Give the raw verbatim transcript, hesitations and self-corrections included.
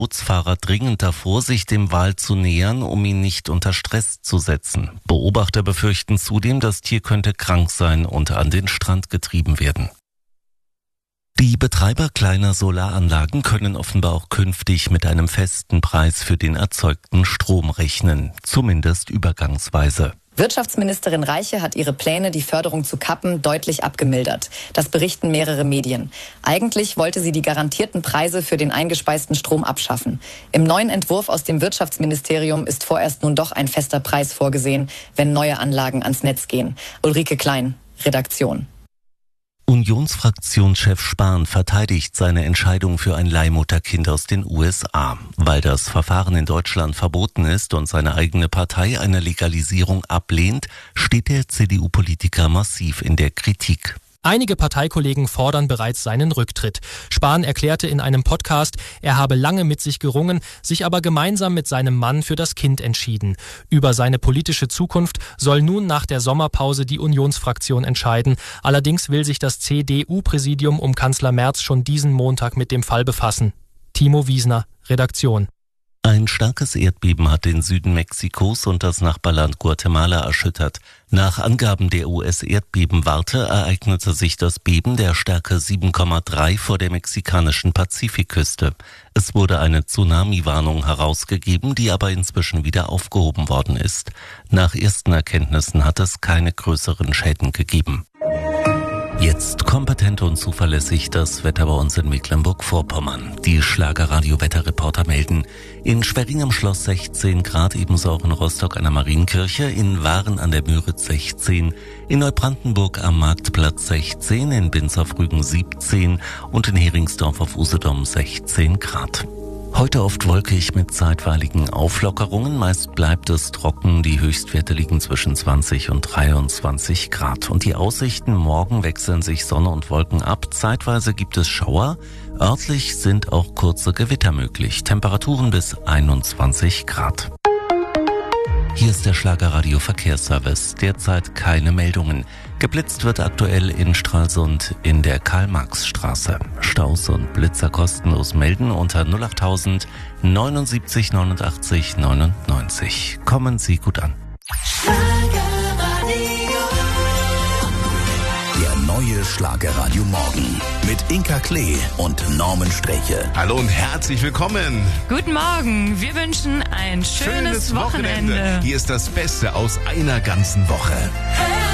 Bootsfahrer dringend davor, sich dem Wal zu nähern, um ihn nicht unter Stress zu setzen. Beobachter befürchten zudem, das Tier könnte krank sein und an den Strand getrieben werden. Die Betreiber kleiner Solaranlagen können offenbar auch künftig mit einem festen Preis für den erzeugten Strom rechnen, zumindest übergangsweise. Wirtschaftsministerin Reiche hat ihre Pläne, die Förderung zu kappen, deutlich abgemildert. Das berichten mehrere Medien. Eigentlich wollte sie die garantierten Preise für den eingespeisten Strom abschaffen. Im neuen Entwurf aus dem Wirtschaftsministerium ist vorerst nun doch ein fester Preis vorgesehen, wenn neue Anlagen ans Netz gehen. Ulrike Klein, Redaktion. Unionsfraktionschef Spahn verteidigt seine Entscheidung für ein Leihmutterkind aus den U S A. Weil das Verfahren in Deutschland verboten ist und seine eigene Partei eine Legalisierung ablehnt, steht der C D U-Politiker massiv in der Kritik. Einige Parteikollegen fordern bereits seinen Rücktritt. Spahn erklärte in einem Podcast, er habe lange mit sich gerungen, sich aber gemeinsam mit seinem Mann für das Kind entschieden. Über seine politische Zukunft soll nun nach der Sommerpause die Unionsfraktion entscheiden. Allerdings will sich das C D U-Präsidium um Kanzler Merz schon diesen Montag mit dem Fall befassen. Timo Wiesner, Redaktion. Ein starkes Erdbeben hat den Süden Mexikos und das Nachbarland Guatemala erschüttert. Nach Angaben der U S-Erdbebenwarte ereignete sich das Beben der Stärke sieben Komma drei vor der mexikanischen Pazifikküste. Es wurde eine Tsunami-Warnung herausgegeben, die aber inzwischen wieder aufgehoben worden ist. Nach ersten Erkenntnissen hat es keine größeren Schäden gegeben. Jetzt kompetent und zuverlässig das Wetter bei uns in Mecklenburg-Vorpommern. Die Schlagerradio-Wetterreporter melden: in Schwerin am Schloss sechzehn Grad, ebenso auch in Rostock an der Marienkirche, in Waren an der Müritz sechzehn, in Neubrandenburg am Marktplatz sechzehn, in Binz auf Rügen siebzehn und in Heringsdorf auf Usedom sechzehn Grad. Heute oft wolkig mit zeitweiligen Auflockerungen, meist bleibt es trocken, die Höchstwerte liegen zwischen zwanzig und dreiundzwanzig Grad. Und die Aussichten: morgen wechseln sich Sonne und Wolken ab, zeitweise gibt es Schauer, örtlich sind auch kurze Gewitter möglich, Temperaturen bis einundzwanzig Grad. Hier ist der Schlagerradio Verkehrsservice, derzeit keine Meldungen. Geblitzt wird aktuell in Stralsund in der Karl-Marx-Straße. Staus und Blitzer kostenlos melden unter null achttausend neunundsiebzig neunundachtzig neunundneunzig. Kommen Sie gut an. Der neue Schlagerradio Morgen mit Inka Klee und Norman Streche. Hallo und herzlich willkommen. Guten Morgen, wir wünschen ein schönes, schönes Wochenende. Wochenende. Hier ist das Beste aus einer ganzen Woche. Hey.